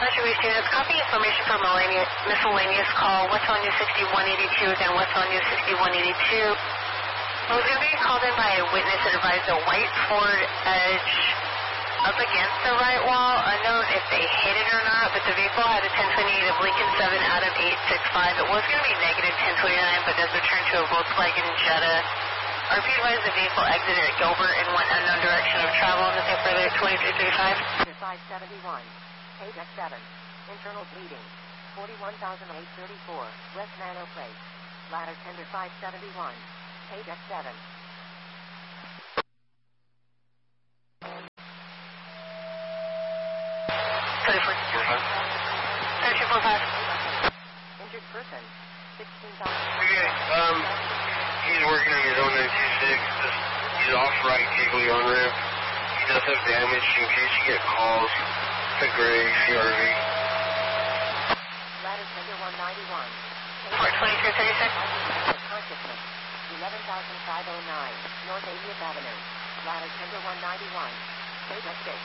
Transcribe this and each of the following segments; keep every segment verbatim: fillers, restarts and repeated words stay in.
Contribution units, copy information for miscellaneous, miscellaneous call, West on News sixty-one eighty-two, again, West on News sixty-one eighty-two. I was going to be called in by a witness that advised a white Ford Edge up against the right wall. Unknown if they hit it or not, but the vehicle had a ten twenty-eight of Lincoln seven Adam eight six five. It was going to be negative ten twenty-nine, but does return to a Volkswagen Jetta. R P advised the vehicle exited at Gilbert and went unknown direction of travel. Nothing further, twenty-three thirty-five. five seventy-one, K X seven, internal bleeding, forty-one thousand eight thirty-four, West Nano Place, ladder tender five seventy-one, K X seven. thirty-four forty-five. Injured person, sixteen thousand. Okay, um, he's working on his own nine two six. He's off right giggly on ramp. He does have damage in case you get calls to Gray, C R V. Ladder tender one ninety-one. Port twenty-three thirty-six. Consciousness, eleven thousand five oh nine, North eightieth Avenue. Ladder tender one ninety-one, K X six.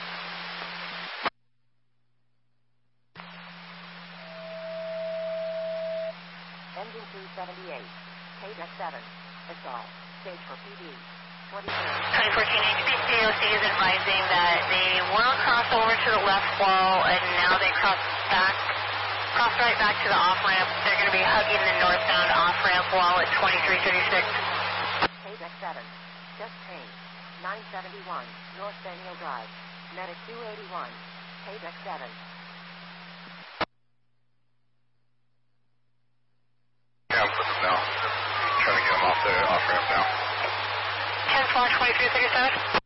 Engine two seventy-eight, K X seven, assault, stage for P D, twenty-three. twenty fourteen H P C O C is advising that they will cross over to the left wall and now they cross back, cross right back to the off-ramp. They're going to be hugging the northbound off-ramp wall at twenty-three thirty-six. K X seven, just pain, nine seventy-one, North Faneuil Drive, medic two eighty-one, K X seven. Yeah, I'm putting him now. Trying to get him off the off-ramp now. ten four twenty-three thirty-seven.